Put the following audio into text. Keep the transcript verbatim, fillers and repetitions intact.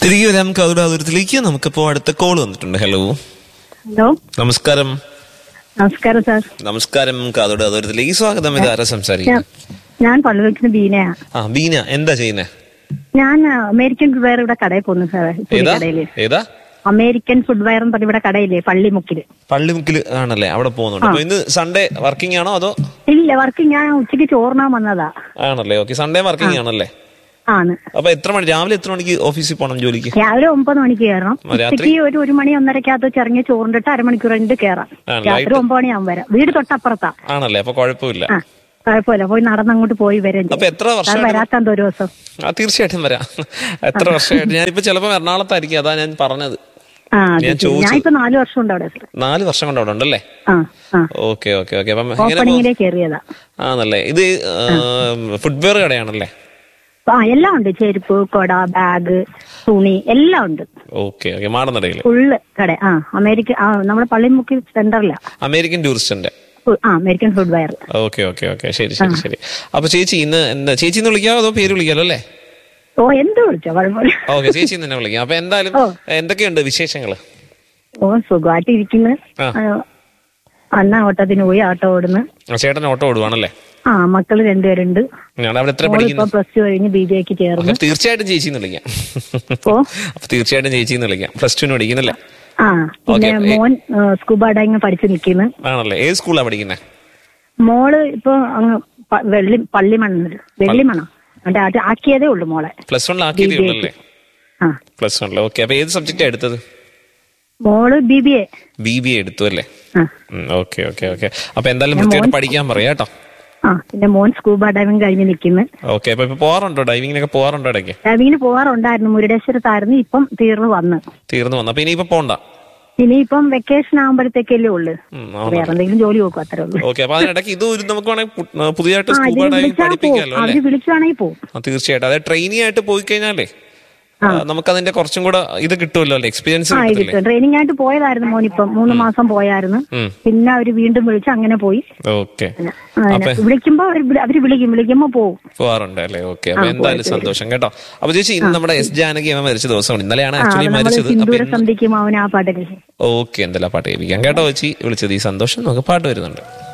തിരികെ വരാം കൗരാതുരത്തിലേക്ക്. നമുക്കിപ്പോ അടുത്ത കോൾ വന്നിട്ടുണ്ട്. ഹലോ ഹലോ, നമസ്കാരം. നമസ്കാരം സാർ. നമസ്കാരം, കാതോരാതുരത്തിലേക്ക് സ്വാഗതം. ഇത് ആരാ സംസാരിക്കുന്നത്? ഞാൻ പള്ളിവെക്കുന്ന ബീനയാ. ആ ബീന, എന്താ ചെയ്യുന്നേ? ഞാൻ അമേരിക്കൻ ഫുഡ്വെയർ ഇവിടെ കടയിൽ പോകുന്നു സാറേ. കടയില് ഏതാ? അമേരിക്കൻ ഫുഡ്വെയർ എന്ന് പറഞ്ഞ ഇവിടെ കടയില്ലേ, പള്ളിമുക്കില്. പള്ളിമുക്കില് ആണല്ലേ, അവിടെ പോകുന്നുണ്ട്. അപ്പൊ ഇന്ന് സൺഡേ വർക്കിംഗ് ആണോ അതോ? ഇല്ല, വർക്കിംഗ്. ഞാൻ ഉച്ചയ്ക്ക് ചോറിനാൻ വന്നതാ. ആണല്ലേ, ഓക്കെ. സൺഡേ വർക്കിംഗ് ആണല്ലേ? ആണ്. അപ്പൊ എത്ര മണി രാവിലെ എത്ര മണിക്ക് ഓഫീസിൽ പോകണം ജോലിക്ക്? രാവിലെ ഒമ്പത് മണിക്ക് കയറണം. ഉച്ചയ്ക്ക് ഒരു ഒരു മണി ഒന്നരക്കകത്ത് ചെറിയ ചോറിന്റെ അരമണിക്കൂർ കഴിഞ്ഞിട്ട് കയറാം. രാത്രി ഒമ്പത് മണിയാവും വരാം. വീട് തൊട്ടപ്പുറത്താ. ആണല്ലേ, അപ്പൊ കുഴപ്പമില്ല. കുഴപ്പമില്ല, പോയി നടന്നങ്ങോട്ട് പോയി വരാം. അപ്പൊ എത്ര വർഷം വരാത്തത് ഒരു ദിവസം? ആ തീർച്ചയായിട്ടും വരാം. എത്ര വർഷമായിട്ട്? ഞാനിപ്പോ ചിലപ്പോ എറണാകുളത്തായിരിക്കും, അതാ ഞാൻ പറഞ്ഞത്. ഞാനിപ്പോ നാല് വർഷം ഉണ്ട് അവിടെ. നാല് വർഷം കൊണ്ട് അവിടെ ഉണ്ടല്ലേ? Okay okay okay. അപ്പം ഓപ്പണിങ്ങിലേക്ക് കയറിയതാ. ആണല്ലേ. ഇത് ഫുട്വെയർ കടയാണല്ലേ? ആ, എല്ലാം ഉണ്ട്. ചെരുപ്പ്, കൊട, ബാഗ്, തുണി എല്ലാം ഉണ്ട്. Okay okay. മാടനടയില് ഫുള്ള് കട. ആ അമേരിക്ക, ആ നമ്മുടെ പള്ളിമുക്കി സെന്ററിലാ. അമേരിക്കൻ ടൂറിസ്റ്റിന്റെ. ആ American footwear. Okay okay okay. ശരി ശരി ശരി. അപ്പൊ ചേച്ചി ഇന്ന് എന്താ ചേച്ചി എന്ന് വിളിക്കാവോ അതോ പേര് വിളിക്കാലോ അല്ലേ? ഓ, എന്ത് വിളിച്ചോ കുഴപ്പമില്ല. ഓക്കെ, ചേച്ചി തന്നെ വിളിക്കാം. അപ്പൊ എന്തായാലും എന്തൊക്കെയുണ്ട് വിശേഷങ്ങള്? ഓ, സുഖമായിട്ട് ഇരിക്കുന്നു. അണ്ണ ഓട്ടത്തിന് പോയി, ആട്ടോ ഓടുന്നു. ചേട്ടൻ ഓട്ടോ ഓടുവാണല്ലേ? ആ, മക്കള് രണ്ടുപേരുണ്ട്. പ്ലസ് ടു കഴിഞ്ഞ് ബി ജെ ക്ക് ചേർന്നു. തീർച്ചയായിട്ടും ചേച്ചിന്ന് വിളിക്കാം. ഓ, അപ്പൊ തീർച്ചയായിട്ടും ചേച്ചിന്ന് വിളിക്കാം. പ്ലസ് ടുന് പഠിക്കുന്നല്ലേ? ആ, പിന്നെ മോൻ സ്കൂബ ഡൈവിംഗ് പഠിച്ചു നിൽക്കുന്നു. ആണല്ലേ, ഏത് സ്കൂളാ പഠിക്കുന്നത്? മോള് ഇപ്പൊ അങ്ങ് വെള്ളി പള്ളിമണ്ണ് വെള്ളിമണ അവിടെ ആക്കിയതേ ഉള്ളു മോളെ. പ്ലസ് വണ്ണിൽ ആക്കിയതേ ഉള്ളല്ലേ? ആ, പ്ലസ് വണ്ണിൽ. ഓക്കെ. അപ്പൊ ഏത് സബ്ജക്റ്റാ എടുത്തത്? മോള് B B A. B B A എടുത്തു അല്ലേ? Okay okay okay. അപ്പൊ എന്തായാലും വൃത്തിയായിട്ട് പഠിക്കാൻ പറയാ കേട്ടോ. ആ, പിന്നെ മോൻ സ്കൂബ ഡൈവിംഗ് കഴിഞ്ഞ് നിൽക്കുന്നു. ഓക്കെ. അപ്പൊ ഇപ്പൊ പോവാറുണ്ടോ? ഡൈവിങ്ങിനൊക്കെ പോവാറുണ്ടോ ഇടയ്ക്ക്? ഡൈവിങ്ങിന് പോവാറുണ്ടായിരുന്നു. മുരുടേശ്വരത്തായിരുന്നു. ഇപ്പം തീർന്നു വന്ന് തീർന്നു വന്നു. അപ്പൊ ഇനിയിപ്പോ പോണ്ട? ഇനിയിപ്പം വെക്കേഷൻ ആകുമ്പോഴത്തേക്കല്ലേ ഉള്ളു. വേറെ എന്തെങ്കിലും ജോലി നോക്കും, അത്രേ ഉള്ളൂ. ഓക്കെ. അപ്പൊ അതിനിടയ്ക്ക് ഇത് നമുക്ക് വേണമെങ്കിൽ പുതിയതായിട്ട് സ്കൂബ ഡൈവിംഗ് പഠിപ്പിക്കാമല്ലോ അല്ലേ? വിളിക്കുവാണെങ്കിൽ പോകും. തീർച്ചയായിട്ടും. അതായത് ട്രെയിനി ആയിട്ട് പോയി കഴിഞ്ഞാലേ നമുക്ക് അതിന്റെ കുറച്ചും കൂടെ ഇത് കിട്ടുമല്ലോ അല്ലേ, എക്സ്പീരിയൻസ് കിട്ടും. ട്രെയിനിങ് ആയിട്ട് പോയതായിരുന്നു മോനിപ്പം. മൂന്ന് മാസം പോയായിരുന്നു. പിന്നെ അവര് വീണ്ടും വിളിച്ച് അങ്ങനെ പോയി. ഓക്കെ. വിളിക്കുമ്പോ അവര് വിളിക്കും, വിളിക്കുമ്പോ പോകും. പോവാറുണ്ട് അല്ലേ? ഓക്കെ. അപ്പൊ എന്തായാലും സന്തോഷം കേട്ടോ. അപ്പൊ ചേച്ചി ഇന്ന് നമ്മുടെ എസ് ജാനകി അമ്മ മരിച്ച ദിവസമാണ്. ഇന്നലെയാണ് ആക്ച്വലി മരിച്ചത്. സന്ധിക്കും അവൻ ആ പാട്ട്. ഓക്കെ, എന്തെല്ലാം പാട്ട് കേൾപ്പിക്കാം കേട്ടോ ചേച്ചി. വിളിച്ചത് ഈ സന്തോഷം. നമുക്ക് പാട്ട് വരുന്നുണ്ട്.